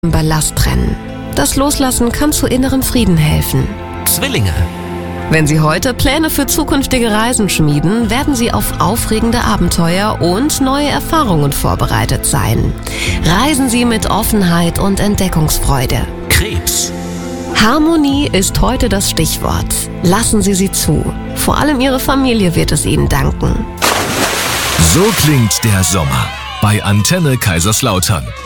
Ballast trennen. Das Loslassen kann zu innerem Frieden helfen. Zwillinge. Wenn Sie heute Pläne für zukünftige Reisen schmieden, werden Sie auf aufregende Abenteuer und neue Erfahrungen vorbereitet sein. Reisen Sie mit Offenheit und Entdeckungsfreude. Krebs. Harmonie ist heute das Stichwort. Lassen Sie sie zu. Vor allem Ihre Familie wird es Ihnen danken. So klingt der Sommer bei Antenne Kaiserslautern.